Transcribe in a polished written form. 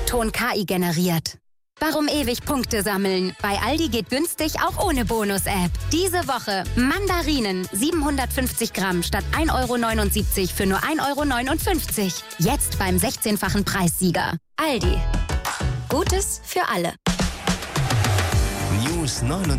Ton KI generiert. Warum ewig Punkte sammeln? Bei Aldi geht günstig auch ohne Bonus-App. Diese Woche Mandarinen 750 Gramm statt 1,79 € für nur 1,59 €. Jetzt beim 16-fachen Preissieger. Aldi. Gutes für alle. News 9.